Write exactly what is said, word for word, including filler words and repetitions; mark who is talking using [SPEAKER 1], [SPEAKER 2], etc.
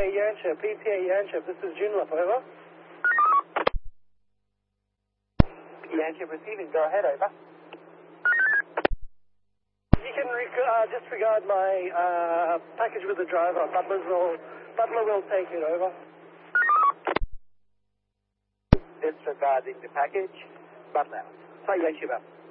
[SPEAKER 1] Yanchep, P T A Yanchep, this is Junlip, over. Yanchep receiving, go ahead, over. You can rec uh, disregard my uh, package with the driver. Butler's will, Butler will take it, over. Disregarding the package, Butler. Say Yanchep.